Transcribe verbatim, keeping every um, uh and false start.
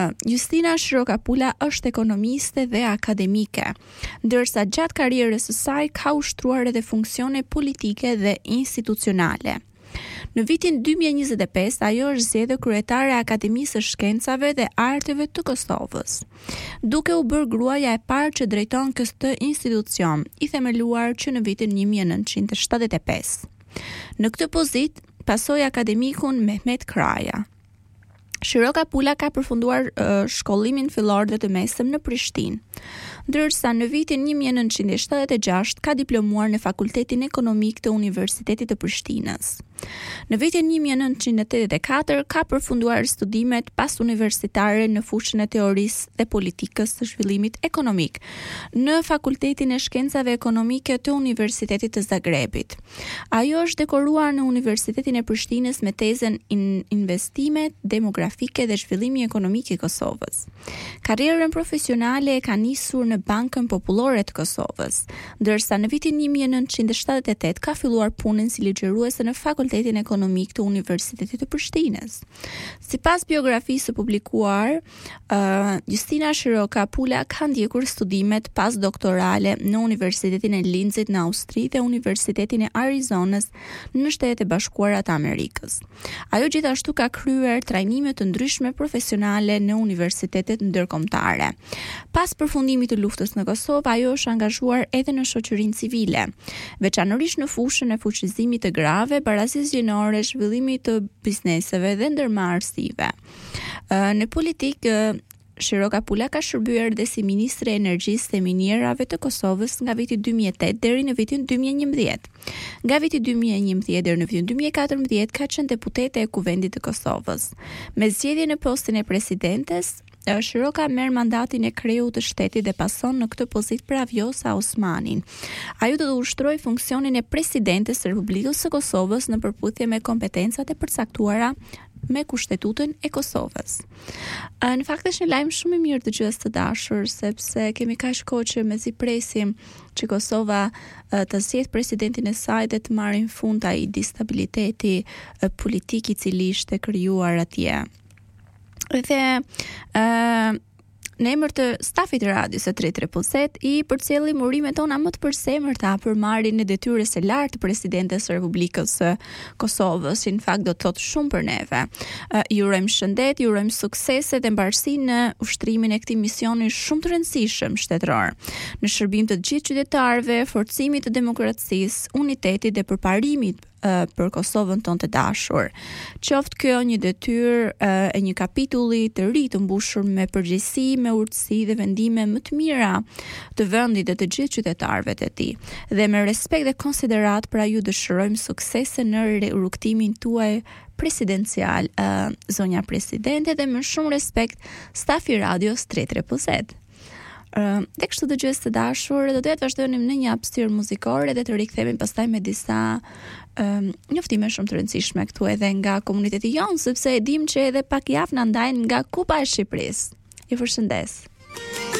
Uh, Justina Shirokapula është ekonomiste dhe akademike, ndërsa gjatë karrierës së saj ka ushtruar edhe funksione politike dhe institucionale. Në vitin dy mijë e njëzet e pesë, ajo është zgjedhur kryetare e Akademisë së Shkencave dhe Arteve të Kosovës, duke u bërë gruaja e parë që drejton këtë institucion, i themeluar që në vitin një mijë e nëntëqind e shtatëdhjetë e pesë. Në këtë pozitë pasoi akademikun Mehmet Kraja. Shirokapula ka përfunduar uh, shkollimin fillor dhe të mesëm në Prishtinë, ndërsa në vitin një mijë e nëntëqind e shtatëdhjetë e gjashtë ka diplomuar në Fakultetin Ekonomik të Universitetit të Prishtinës. Në vitin një mijë e nëntëqind e tetëdhjetë e katër ka përfunduar studimet pas universitare në fushën e teorisë dhe politikës së zhvillimit ekonomik në Fakultetin e Shkencave Ekonomike të Universitetit të Zagrebit. Ajo është dekoruar në Universitetin e Prishtinës me tezën in investimet demografike dhe zhvillimi ekonomik i Kosovës. Karrierën profesionale e ka nisur në Bankën Popullore të Kosovës, ndërsa në vitin një mijë e nëntëqind e shtatëdhjetë e tetë ka filluar punën si ligjëruese në Fakultetin Ekonomik të Universitetit të Prishtinës. Sipas biografisë së publikuar, uh, Justina Shirokapula ka ndjekur studimet pas doktorale në Universitetin e Linzit në Austri dhe Universitetin e Arizonës në Shtetet e Bashkuara të Amerikës. Ajo gjithashtu ka kryer trajnime të ndryshme profesionale në universitetet ndërkombëtare. Pas përfundimit të luftës në Kosovë, ajo është angazhuar edhe në shoqërinë civile, veçanërisht në fushën e fuqizimit të grave, barazisë gjinore, zhvillimit të bizneseve dhe ndërmarrësive. Në politikë, Shirokapula ka shërbyer dhe si ministre e energjisë dhe minierave të Kosovës nga viti dy mijë e tetë deri në vitin dy mijë e njëmbëdhjetë. Nga viti dy mijë e njëmbëdhjetë deri në vitin dy mijë e katërmbëdhjetë ka qenë deputete e Kuvendit të Kosovës. Me zgjedhjen në postin e presidentes, Shiroka merr mandatin e kreut të shtetit dhe pason në këtë pozitë për Vjosa Osmanin. Ajo do të ushtrojë funksionin e presidentes së Republikës së Kosovës në përputhje me kompetencat e përcaktuara me Kushtetutën e Kosovës. Në fakt është një lajm shumë i mirë dëgjues të dashur, sepse kemi kaq kohë që mezi presim që Kosova të zgjedhë presidentin e saj dhe të marrin fund ai distabiliteti politik i cili ishte krijuar atje. Dhe uh, në emër të stafit të radios së tre tre Z i përcjellim urimet tona më të përsemërta për marrjen e detyrës së lartë të presidentes së Republikës së Kosovës, që në fakt do të thotë shumë për neve. Uh, ju urojmë shëndet, ju urojmë suksese dhe mbarësi në ushtrimin e këtij misioni shumë të rëndësishëm shtetëror, në shërbim të gjithë qytetarëve, forcimit të demokracisë, unitetit dhe përparimit Uh, për Kosovën tonë të dashur. Qoftë kjo një detyrë uh, e një kapitulli të ri të mbushur me përgjegjësi, me urtësi dhe vendime më të mira të vendit dhe të gjithë qytetarëve të tij. Dhe me respekt dhe konsiderat pra ju dëshirojmë suksese në rrugtimin tuaj presidencial, uh, zonja presidente, dhe me shumë respekt stafi radios tre tre Z. Uh, dhe kështu dëgjues të dashur, do të vazhdojmë në një hapësirë muzikore dhe të rikthehemi pastaj me disa um, njoftime shumë të rëndësishme këtu edhe nga komuniteti jonë, sepse e dim që edhe pak javë na ndajnë nga Kupa e Shqipërisë. Ju përshëndes.